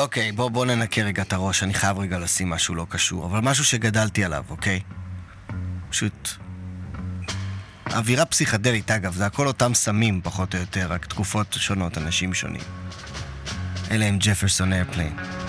אוקיי, בוא ננקה רגע את הראש, אני חייב רגע לשים משהו לא קשור, אבל משהו שגדלתי עליו, אוקיי? פשוט... אווירה פסיכדלית, אגב, זה הכל אותם סמים, פחות או יותר, רק תקופות שונות, אנשים שונים. אלה הם ג'פרסון איירפליין.